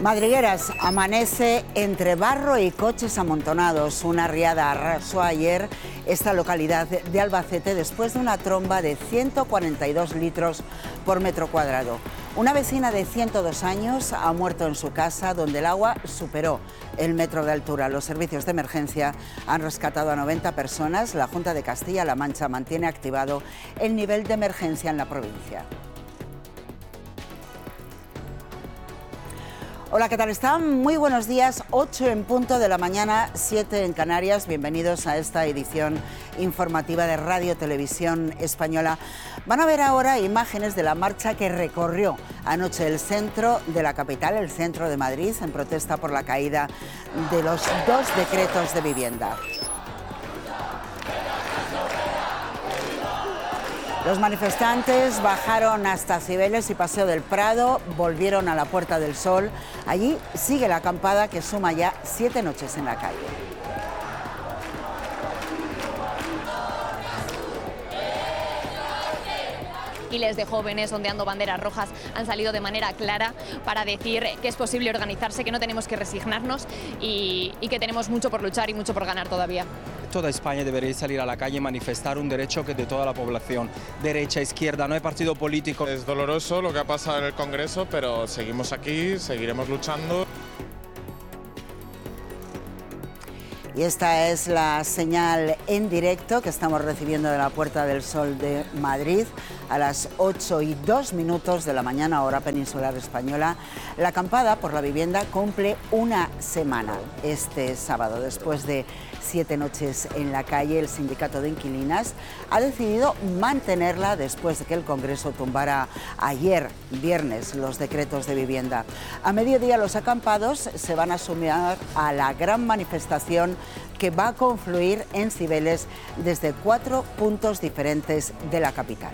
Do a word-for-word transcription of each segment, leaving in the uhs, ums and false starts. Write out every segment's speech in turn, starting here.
Madrigueras amanece entre barro y coches amontonados. Una riada arrasó ayer esta localidad de Albacete después de una tromba de ciento cuarenta y dos litros por metro cuadrado. Una vecina de ciento dos años ha muerto en su casa, donde el agua superó el metro de altura. Los servicios de emergencia han rescatado a noventa personas. La Junta de Castilla-La Mancha mantiene activado el nivel de emergencia en la provincia. Hola, ¿qué tal están? Muy buenos días, ocho en punto de la mañana, siete en Canarias. Bienvenidos a esta edición informativa de Radio Televisión Española. Van a ver ahora imágenes de la marcha que recorrió anoche el centro de la capital, el centro de Madrid, en protesta por la caída de los dos decretos de vivienda. Los manifestantes bajaron hasta Cibeles y Paseo del Prado, volvieron a la Puerta del Sol. Allí sigue la acampada que suma ya siete noches en la calle. Miles de jóvenes ondeando banderas rojas han salido de manera clara para decir que es posible organizarse, que no tenemos que resignarnos y, y que tenemos mucho por luchar y mucho por ganar todavía. Toda España debería salir a la calle y manifestar un derecho que es de toda la población, derecha, izquierda, no hay partido político. Es doloroso lo que ha pasado en el Congreso, pero seguimos aquí, seguiremos luchando. Y esta es la señal en directo que estamos recibiendo de la Puerta del Sol de Madrid a las ocho y dos minutos de la mañana, hora peninsular española. La acampada por la vivienda cumple una semana este sábado. Después de siete noches en la calle, el sindicato de inquilinas ha decidido mantenerla después de que el Congreso tumbara ayer, viernes, los decretos de vivienda. A mediodía los acampados se van a sumar a la gran manifestación que va a confluir en Cibeles desde cuatro puntos diferentes de la capital.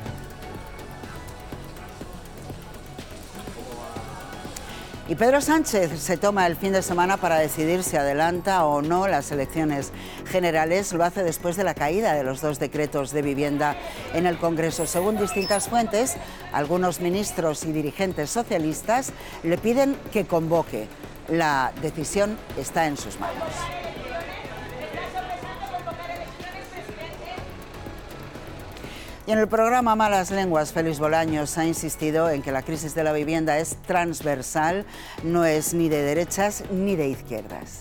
Y Pedro Sánchez se toma el fin de semana para decidir si adelanta o no las elecciones generales. Lo hace después de la caída de los dos decretos de vivienda en el Congreso. Según distintas fuentes, algunos ministros y dirigentes socialistas le piden que convoque. La decisión está en sus manos. Y en el programa Malas Lenguas, Félix Bolaños ha insistido en que la crisis de la vivienda es transversal, no es ni de derechas ni de izquierdas.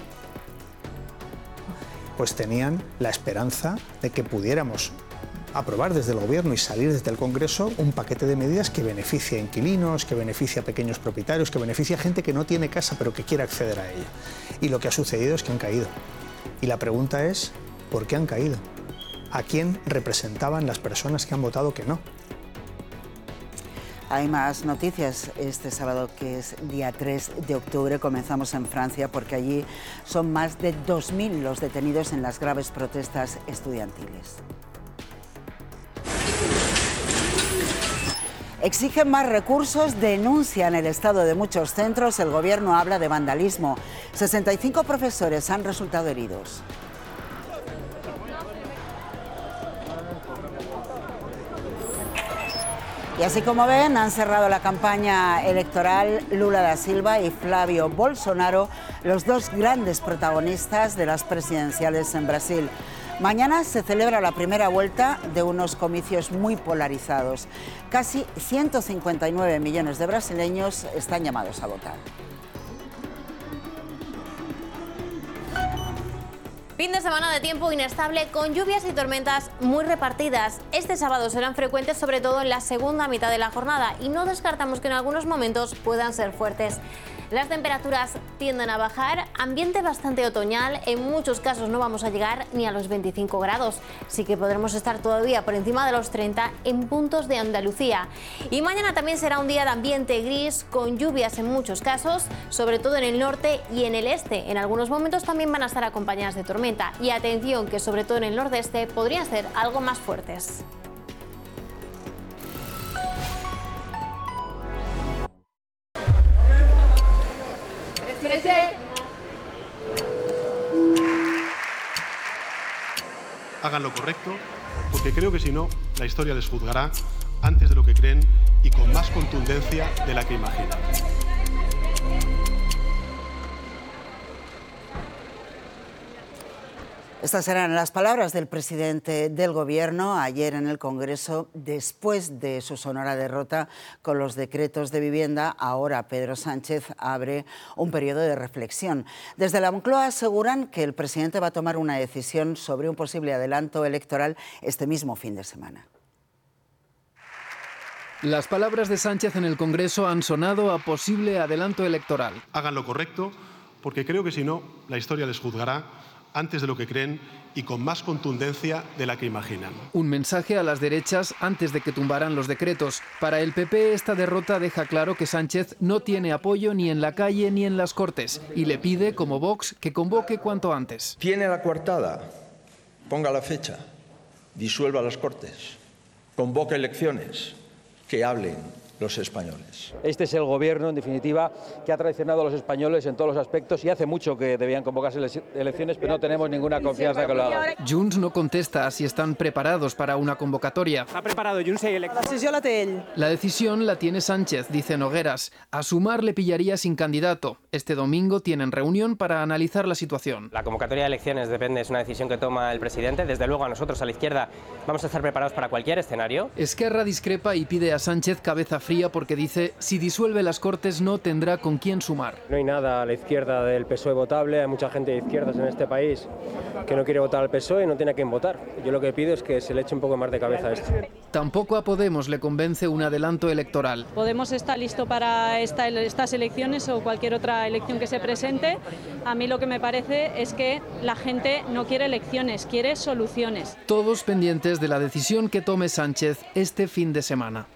Pues tenían la esperanza de que pudiéramos aprobar desde el Gobierno y salir desde el Congreso un paquete de medidas que beneficie a inquilinos, que beneficie a pequeños propietarios, que beneficie a gente que no tiene casa pero que quiere acceder a ella. Y lo que ha sucedido es que han caído. Y la pregunta es, ¿por qué han caído? ¿A quién representaban las personas que han votado que no? Hay más noticias este sábado, que es día tres de octubre. Comenzamos en Francia porque allí son más de dos mil los detenidos en las graves protestas estudiantiles. Exigen más recursos, denuncian el estado de muchos centros. El gobierno habla de vandalismo. sesenta y cinco profesores han resultado heridos. Y así como ven, han cerrado la campaña electoral Lula da Silva y Flavio Bolsonaro, los dos grandes protagonistas de las presidenciales en Brasil. Mañana se celebra la primera vuelta de unos comicios muy polarizados. Casi ciento cincuenta y nueve millones de brasileños están llamados a votar. Fin de semana de tiempo inestable con lluvias y tormentas muy repartidas. Este sábado serán frecuentes, sobre todo en la segunda mitad de la jornada, y no descartamos que en algunos momentos puedan ser fuertes. Las temperaturas tienden a bajar, ambiente bastante otoñal, en muchos casos no vamos a llegar ni a los veinticinco grados, sí que podremos estar todavía por encima de los treinta en puntos de Andalucía. Y mañana también será un día de ambiente gris, con lluvias en muchos casos, sobre todo en el norte y en el este. En algunos momentos también van a estar acompañadas de tormenta, y atención que sobre todo en el nordeste podrían ser algo más fuertes. Hagan lo correcto, porque creo que si no, la historia les juzgará antes de lo que creen y con más contundencia de la que imaginan. Estas eran las palabras del presidente del Gobierno ayer en el Congreso después de su sonora derrota con los decretos de vivienda. Ahora Pedro Sánchez abre un periodo de reflexión. Desde la Moncloa aseguran que el presidente va a tomar una decisión sobre un posible adelanto electoral este mismo fin de semana. Las palabras de Sánchez en el Congreso han sonado a posible adelanto electoral. Hagan lo correcto, porque creo que si no, la historia les juzgará antes de lo que creen y con más contundencia de la que imaginan. Un mensaje a las derechas antes de que tumbaran los decretos. Para el P P esta derrota deja claro que Sánchez no tiene apoyo ni en la calle ni en las Cortes y le pide, como Vox, que convoque cuanto antes. Tiene la coartada, ponga la fecha, disuelva las Cortes, convoque elecciones, que hablen los españoles. Este es el gobierno, en definitiva, que ha traicionado a los españoles en todos los aspectos y hace mucho que debían convocarse elecciones, pero no tenemos ninguna confianza que lo hagan. Junts no contesta si están preparados para una convocatoria. Està preparado Junts i eleccions. La decisió la té ell. La decisión la tiene Sánchez, dice Nogueras. A Sumar le pillaría sin candidato. Este domingo tienen reunión para analizar la situación. La convocatoria de elecciones depende, es una decisión que toma el presidente. Desde luego a nosotros, a la izquierda, vamos a estar preparados para cualquier escenario. Esquerra discrepa y pide a Sánchez cabeza fría porque dice, si disuelve las Cortes no tendrá con quién sumar. No hay nada a la izquierda del P S O E votable, hay mucha gente de izquierdas en este país que no quiere votar al P S O E y no tiene a quién votar. Yo lo que pido es que se le eche un poco más de cabeza a esto. Tampoco a Podemos le convence un adelanto electoral. Podemos está listo para esta, estas elecciones o cualquier otra elección que se presente. A mí lo que me parece es que la gente no quiere elecciones, quiere soluciones. Todos pendientes de la decisión que tome Sánchez este fin de semana.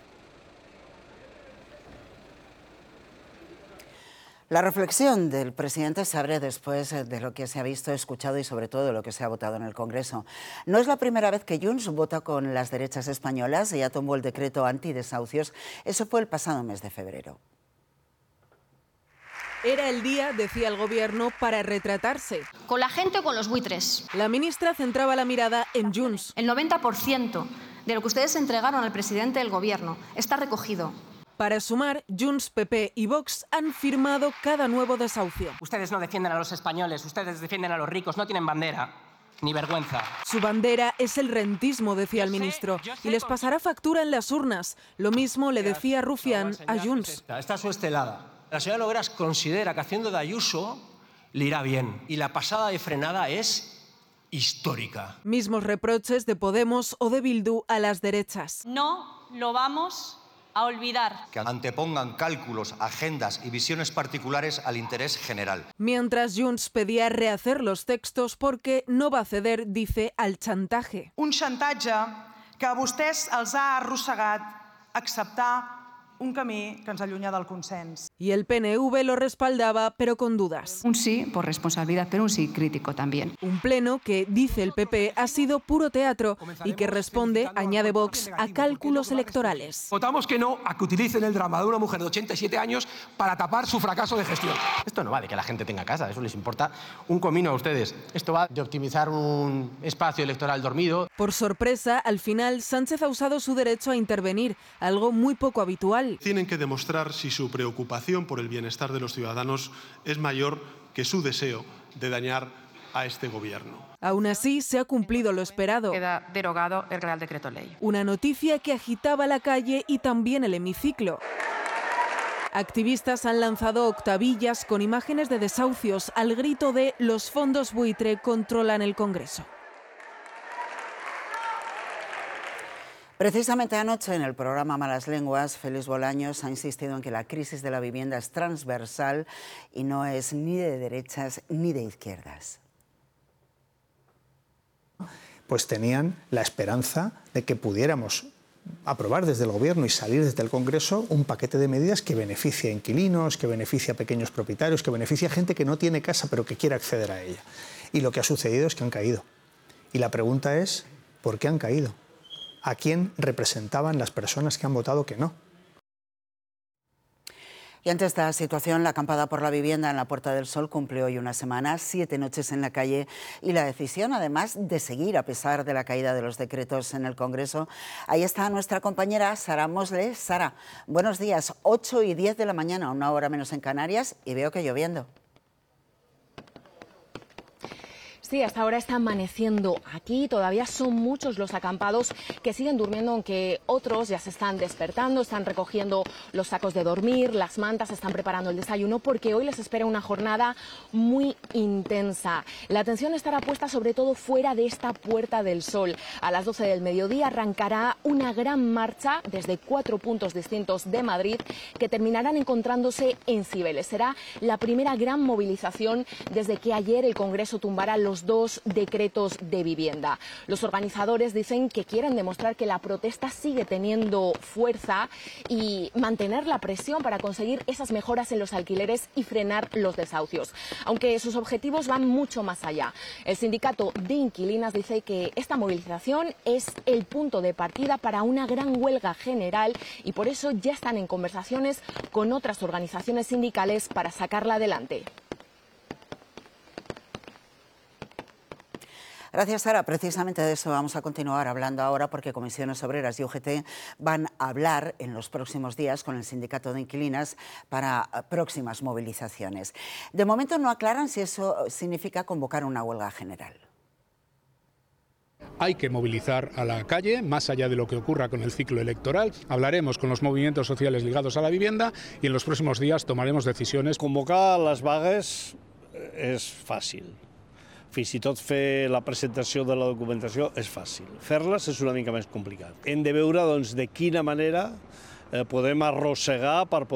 La reflexión del presidente se abre después de lo que se ha visto, escuchado y sobre todo de lo que se ha votado en el Congreso. No es la primera vez que Junts vota con las derechas españolas. Ya tomó el decreto antidesahucios. Eso fue el pasado mes de febrero. Era el día, decía el Gobierno, para retratarse. ¿Con la gente o con los buitres? La ministra centraba la mirada en Junts. El noventa por ciento de lo que ustedes entregaron al presidente del Gobierno está recogido. Para Sumar, Junts, P P y Vox han firmado cada nuevo desahucio. Ustedes no defienden a los españoles, ustedes defienden a los ricos, no tienen bandera ni vergüenza. Su bandera es el rentismo, decía el ministro, y les pasará factura en las urnas. Lo mismo le decía Rufián a Junts. Está su estelada. La señora Nogueras considera que haciendo de Ayuso le irá bien. Y la pasada de frenada es histórica. Mismos reproches de Podemos o de Bildu a las derechas. No lo vamos a olvidar. Que antepongan cálculos, agendas y visiones particulares al interés general. Mientras Junts pedía rehacer los textos porque no va a ceder, dice, al chantaje. Un xantatge que a vostès els ha arrossegat acceptar un camí que ens allunya del consens. Y el P N V lo respaldaba, pero con dudas. Un sí por responsabilidad, pero un sí crítico también. Un pleno que, dice el P P, ha sido puro teatro y que responde, añade Vox, a cálculos electorales. Votamos que no a que utilicen el drama de una mujer de ochenta y siete años para tapar su fracaso de gestión. Esto no va de que la gente tenga casa, eso les importa un comino a ustedes. Esto va de optimizar un espacio electoral dormido. Por sorpresa, al final, Sánchez ha usado su derecho a intervenir, algo muy poco habitual. Tienen que demostrar si su preocupación por el bienestar de los ciudadanos es mayor que su deseo de dañar a este gobierno. Aún así, se ha cumplido lo esperado. Queda derogado el Real Decreto Ley. Una noticia que agitaba la calle y también el hemiciclo. Activistas han lanzado octavillas con imágenes de desahucios al grito de «Los fondos buitre controlan el Congreso». Precisamente anoche en el programa Malas Lenguas, Félix Bolaños ha insistido en que la crisis de la vivienda es transversal y no es ni de derechas ni de izquierdas. Pues tenían la esperanza de que pudiéramos aprobar desde el Gobierno y salir desde el Congreso un paquete de medidas que beneficie a inquilinos, que beneficie a pequeños propietarios, que beneficie a gente que no tiene casa pero que quiere acceder a ella. Y lo que ha sucedido es que han caído. Y la pregunta es, ¿por qué han caído? ¿A quién representaban las personas que han votado que no? Y ante esta situación, la acampada por la vivienda en la Puerta del Sol cumple hoy una semana, siete noches en la calle y la decisión, además, de seguir a pesar de la caída de los decretos en el Congreso. Ahí está nuestra compañera Sara Mosle. Sara, buenos días. ocho y diez de la mañana, una hora menos en Canarias, y veo que lloviendo. Sí, hasta ahora está amaneciendo aquí, todavía son muchos los acampados que siguen durmiendo, aunque otros ya se están despertando, están recogiendo los sacos de dormir, las mantas, están preparando el desayuno, porque hoy les espera una jornada muy intensa. La atención estará puesta sobre todo fuera de esta Puerta del Sol. A las doce del mediodía arrancará una gran marcha desde cuatro puntos distintos de Madrid que terminarán encontrándose en Cibeles. Será la primera gran movilización desde que ayer el Congreso tumbara los dos decretos de vivienda. Los organizadores dicen que quieren demostrar que la protesta sigue teniendo fuerza y mantener la presión para conseguir esas mejoras en los alquileres y frenar los desahucios, aunque sus objetivos van mucho más allá. El sindicato de inquilinas dice que esta movilización es el punto de partida para una gran huelga general y por eso ya están en conversaciones con otras organizaciones sindicales para sacarla adelante. Gracias, Sara. Precisamente de eso vamos a continuar hablando ahora, porque Comisiones Obreras y U G T van a hablar en los próximos días con el Sindicato de Inquilinas para próximas movilizaciones. De momento no aclaran si eso significa convocar una huelga general. Hay que movilizar a la calle, más allá de lo que ocurra con el ciclo electoral. Hablaremos con los movimientos sociales ligados a la vivienda y en los próximos días tomaremos decisiones. Convocar les vagues és fàcil. Fins i tot fer la presentació de la documentació és fàcil. Fer-les és una mica més complicat. Hem de veure doncs, de quina manera eh, podem arrossegar per poder